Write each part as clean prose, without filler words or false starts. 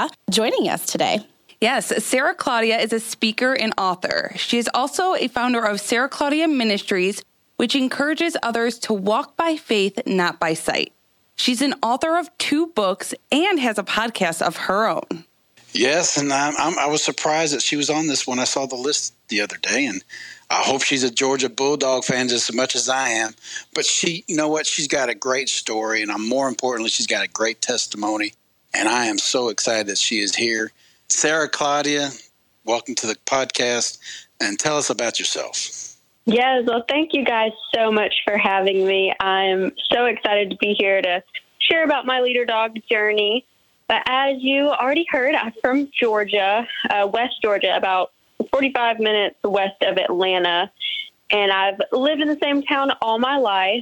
Claudia joining us today. Yes, Sarah Claudia is a speaker and author. She is also a founder of Sarah Claudia Ministries, which encourages others to walk by faith, not by sight. She's an author of 2 books and has a podcast of her own. Yes, and I was surprised that she was on this when I saw the list the other day, and I hope she's a Georgia Bulldog fan just as much as I am. But you know what? She's got a great story, and more importantly, she's got a great testimony, and I am so excited that she is here. Sarah Claudia, welcome to the podcast, and tell us about yourself. Yes, well, thank you guys so much for having me. I'm so excited to be here to share about my leader dog journey. But as you already heard, I'm from Georgia, West Georgia, about 45 minutes west of Atlanta. And I've lived in the same town all my life.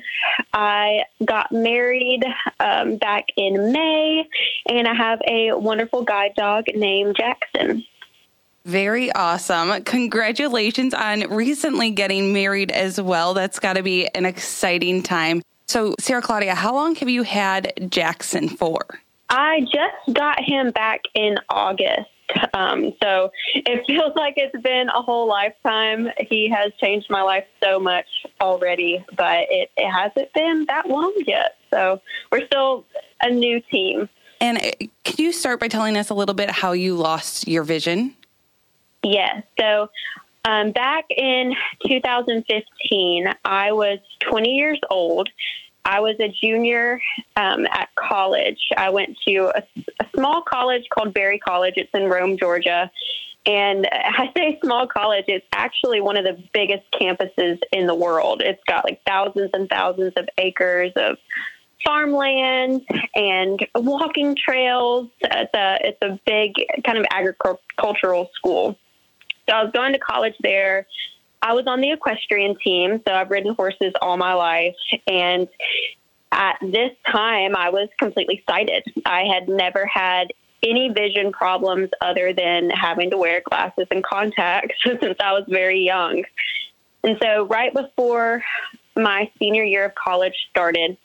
I got married back in May, and I have a wonderful guide dog named Jackson. Very awesome. Congratulations on recently getting married as well. That's got to be an exciting time. So, Sarah Claudia, how long have you had Jackson for? I just got him back in August. So it feels like it's been a whole lifetime. He has changed my life so much already, but it hasn't been that long yet. So we're still a new team. And can you start by telling us a little bit how you lost your vision? Yes. So back in 2015, I was 20 years old. I was a junior at college. I went to a small college called Berry College. It's in Rome, Georgia. And I say small college, it's actually one of the biggest campuses in the world. It's got like thousands and thousands of acres of farmland and walking trails. It's a big kind of agricultural school. So I was going to college there. I was on the equestrian team, so I've ridden horses all my life. And at this time, I was completely sighted. I had never had any vision problems other than having to wear glasses and contacts since I was very young. And so right before my senior year of college started,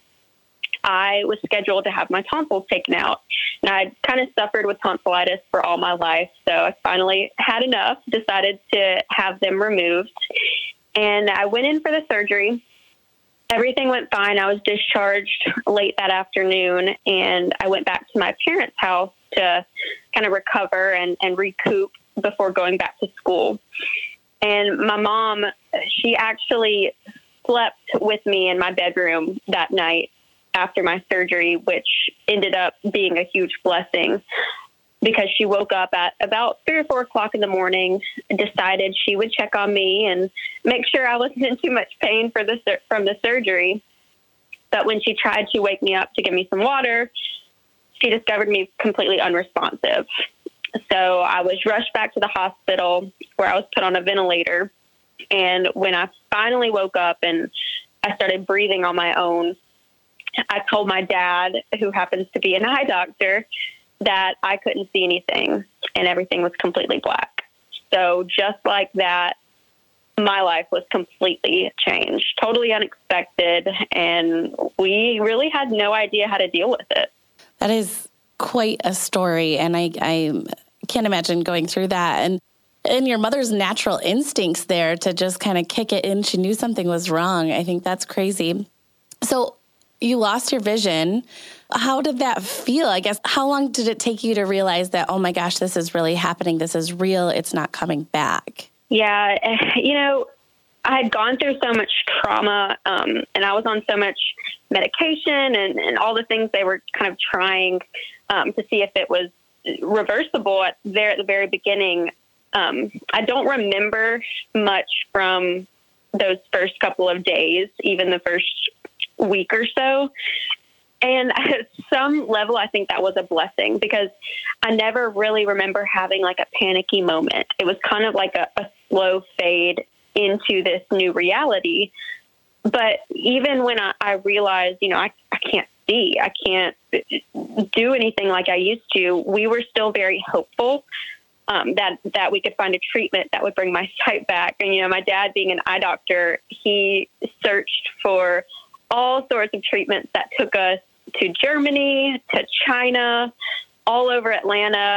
I was scheduled to have my tonsils taken out. And I'd kind of suffered with tonsillitis for all my life. So I finally had enough, decided to have them removed. And I went in for the surgery. Everything went fine. I was discharged late that afternoon, and I went back to my parents' house to kind of recover and recoup before going back to school. And my mom, she actually slept with me in my bedroom that night after my surgery, which ended up being a huge blessing because she woke up at about 3 or 4 o'clock in the morning, decided she would check on me and make sure I wasn't in too much pain from the surgery. But when she tried to wake me up to give me some water, she discovered me completely unresponsive. So I was rushed back to the hospital where I was put on a ventilator. And when I finally woke up and I started breathing on my own, I told my dad, who happens to be an eye doctor, that I couldn't see anything and everything was completely black. So just like that, my life was completely changed, totally unexpected, and we really had no idea how to deal with it. That is quite a story, and I can't imagine going through that. And your mother's natural instincts there to just kind of kick it in. She knew something was wrong. I think that's crazy. So you lost your vision. How did that feel? I guess, how long did it take you to realize that, oh my gosh, this is really happening. This is real. It's not coming back. Yeah. I had gone through so much trauma, and I was on so much medication and all the things they were kind of trying to see if it was reversible at the very beginning. I don't remember much from those first couple of days, even the first week or so. And at some level, I think that was a blessing because I never really remember having like a panicky moment. It was kind of like a slow fade into this new reality. But even when I realized, I can't see, I can't do anything like I used to, we were still very hopeful that we could find a treatment that would bring my sight back. And, my dad being an eye doctor, he searched for all sorts of treatments that took us to Germany, to China, all over Atlanta.